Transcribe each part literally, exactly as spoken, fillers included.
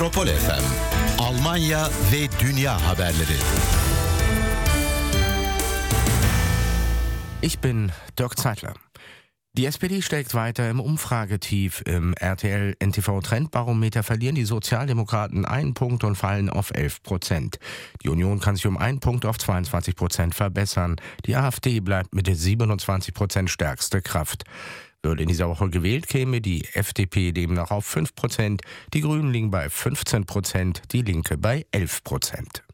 Metropol F M, Almanya ve dünya haberleri. Ich bin Dirk Zeitler. Die S P D steckt weiter im Umfragetief. Im R T L N T V-Trendbarometer verlieren die Sozialdemokraten einen Punkt und fallen auf elf Prozent. Die Union kann sich um einen Punkt auf zweiundzwanzig Prozent verbessern. Die AfD bleibt mit siebenundzwanzig Prozent stärkste Kraft. Würde in dieser Woche gewählt, käme die F D P demnach auf fünf Prozent, die Grünen liegen bei fünfzehn Prozent, die Linke bei elf Prozent.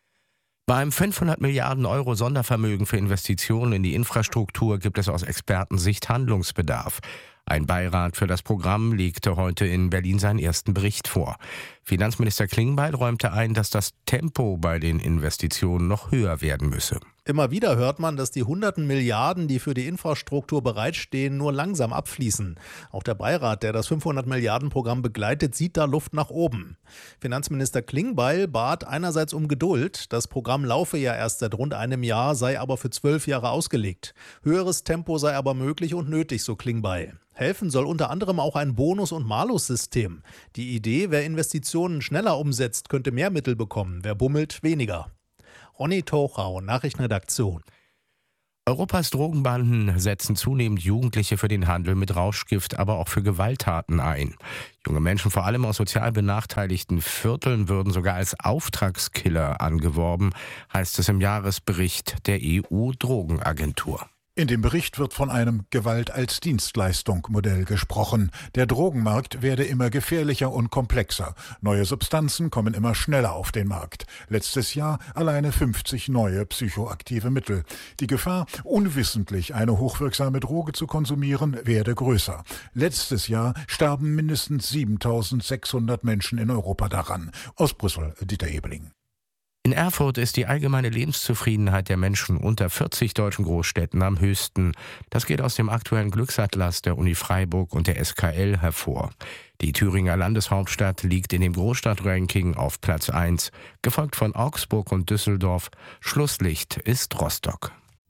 Beim fünfhundert Milliarden Euro Sondervermögen für Investitionen in die Infrastruktur gibt es aus Expertensicht Handlungsbedarf. Ein Beirat für das Programm legte heute in Berlin seinen ersten Bericht vor. Finanzminister Klingbeil räumte ein, dass das Tempo bei den Investitionen noch höher werden müsse. Immer wieder hört man, dass die hunderten Milliarden, die für die Infrastruktur bereitstehen, nur langsam abfließen. Auch der Beirat, der das fünfhundert Milliarden Programm begleitet, sieht da Luft nach oben. Finanzminister Klingbeil bat einerseits um Geduld. Das Programm laufe ja erst seit rund einem Jahr, sei aber für zwölf Jahre ausgelegt. Höheres Tempo sei aber möglich und nötig, so Klingbeil. Helfen soll unter anderem auch ein Bonus- und Malus-System. Die Idee, wer Investitionen schneller umsetzt, könnte mehr Mittel bekommen, wer bummelt, weniger. Ronny Tochau, Nachrichtenredaktion. Europas Drogenbanden setzen zunehmend Jugendliche für den Handel mit Rauschgift, aber auch für Gewalttaten ein. Junge Menschen, vor allem aus sozial benachteiligten Vierteln, würden sogar als Auftragskiller angeworben, heißt es im Jahresbericht der E U-Drogenagentur. In dem Bericht wird von einem Gewalt-als-Dienstleistung-Modell gesprochen. Der Drogenmarkt werde immer gefährlicher und komplexer. Neue Substanzen kommen immer schneller auf den Markt. Letztes Jahr alleine fünfzig neue psychoaktive Mittel. Die Gefahr, unwissentlich eine hochwirksame Droge zu konsumieren, werde größer. Letztes Jahr starben mindestens siebentausendsechshundert Menschen in Europa daran. Aus Brüssel, Dieter Ebeling. In Erfurt ist die allgemeine Lebenszufriedenheit der Menschen unter vierzig deutschen Großstädten am höchsten. Das geht aus dem aktuellen Glücksatlas der Uni Freiburg und der S K L hervor. Die Thüringer Landeshauptstadt liegt in dem Großstadtranking auf Platz eins, gefolgt von Augsburg und Düsseldorf. Schlusslicht ist Rostock.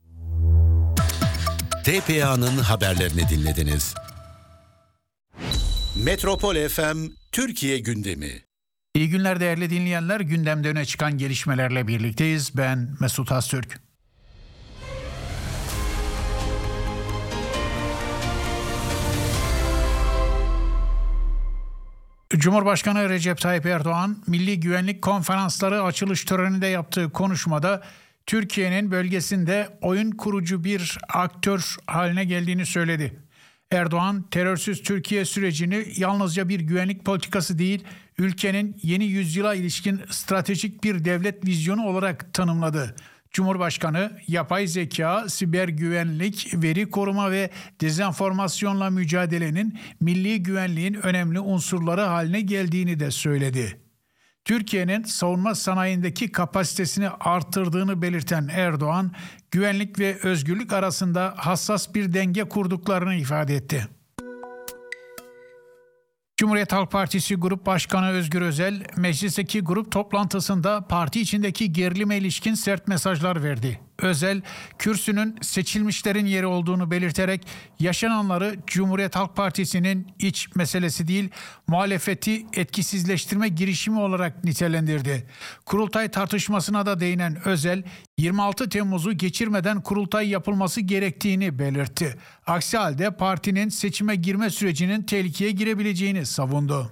T P A'nın haberlerini dinlediniz. Metropol F M Türkiye gündemi. İyi günler değerli dinleyenler. Gündemde öne çıkan gelişmelerle birlikteyiz. Ben Mesut Öztürk. Cumhurbaşkanı Recep Tayyip Erdoğan, Milli Güvenlik Konferansları açılış töreninde yaptığı konuşmada Türkiye'nin bölgesinde oyun kurucu bir aktör haline geldiğini söyledi. Erdoğan, terörsüz Türkiye sürecini yalnızca bir güvenlik politikası değil, ülkenin yeni yüzyıla ilişkin stratejik bir devlet vizyonu olarak tanımladı. Cumhurbaşkanı, yapay zeka, siber güvenlik, veri koruma ve dezenformasyonla mücadelenin milli güvenliğin önemli unsurları haline geldiğini de söyledi. Türkiye'nin savunma sanayindeki kapasitesini artırdığını belirten Erdoğan, güvenlik ve özgürlük arasında hassas bir denge kurduklarını ifade etti. Cumhuriyet Halk Partisi Grup Başkanı Özgür Özel, meclisteki grup toplantısında parti içindeki gerilime ilişkin sert mesajlar verdi. Özel, kürsünün seçilmişlerin yeri olduğunu belirterek yaşananları Cumhuriyet Halk Partisi'nin iç meselesi değil, muhalefeti etkisizleştirme girişimi olarak nitelendirdi. Kurultay tartışmasına da değinen Özel, yirmi altı Temmuz'u geçirmeden kurultay yapılması gerektiğini belirtti. Aksi halde partinin seçime girme sürecinin tehlikeye girebileceğini savundu.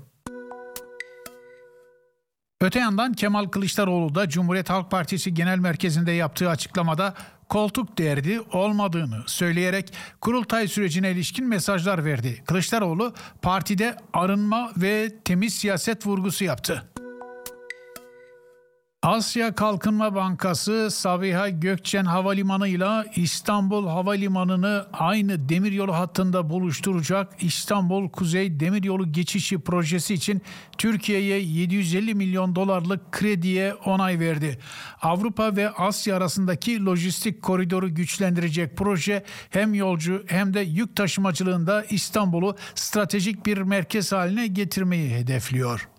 Öte yandan Kemal Kılıçdaroğlu da Cumhuriyet Halk Partisi Genel Merkezi'nde yaptığı açıklamada koltuk derdi olmadığını söyleyerek kurultay sürecine ilişkin mesajlar verdi. Kılıçdaroğlu partide arınma ve temiz siyaset vurgusu yaptı. Asya Kalkınma Bankası Sabiha Gökçen Havalimanı ile İstanbul Havalimanı'nı aynı demiryolu hattında buluşturacak İstanbul Kuzey Demiryolu Geçişi projesi için Türkiye'ye yedi yüz elli milyon dolarlık krediye onay verdi. Avrupa ve Asya arasındaki lojistik koridoru güçlendirecek proje hem yolcu hem de yük taşımacılığında İstanbul'u stratejik bir merkez haline getirmeyi hedefliyor.